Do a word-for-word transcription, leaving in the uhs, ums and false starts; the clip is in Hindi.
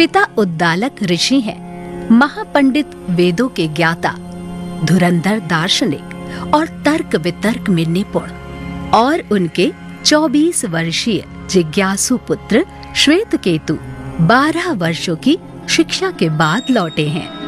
पिता उद्दालक ऋषि हैं, महापंडित वेदों के ज्ञाता, धुरंधर दार्शनिक और तर्क वितर्क में निपुण। और उनके चौबीस वर्षीय जिज्ञासु पुत्र श्वेतकेतु बारह वर्षों की शिक्षा के बाद लौटे हैं।